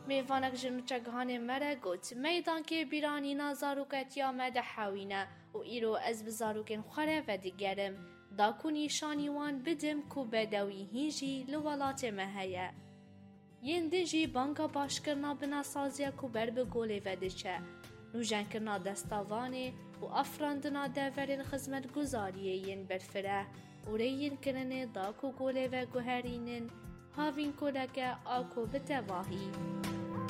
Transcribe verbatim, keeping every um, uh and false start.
میوانک جنوچه گهانه مره گوت میدان که بیرانی نازاروکت یا مده حاوینه و ایرو از بزاروکن خوره و دیگرم دا کنی شانیوان بدم کو بدوی هیجی لولات مهیه. ین دیجی بانکا باشکرنا بنا سازیا کو بر بگوله و دیچه. نوجن کرنا دستاوانه و افراندنا دورین خزمت گزاریه ین برفره و ریین کرنه دا کو گوله و گوهرینن هاوین کلکه آکو بتواهی.